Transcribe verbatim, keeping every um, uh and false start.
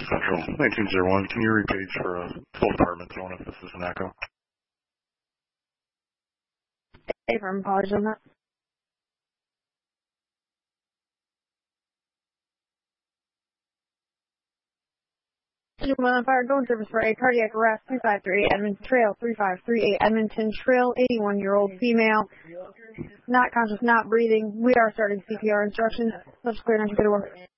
Central, nineteen oh one. Can you repage for a full department zone if this is an echo? Affirm, apologies on that. Gentlemen on fire, going service for a cardiac arrest, two five three eight, Edmonton Trail, three five three eight, Edmonton Trail, eighty-one-year-old female, not conscious, not breathing. We are starting C P R instructions. Let's clear, nice to go to work.